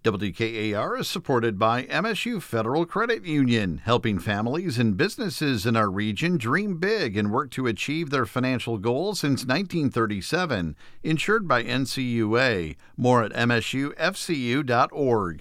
WKAR is supported by MSU Federal Credit Union, helping families and businesses in our region dream big and work to achieve their financial goals since 1937. Insured by NCUA. More at msufcu.org.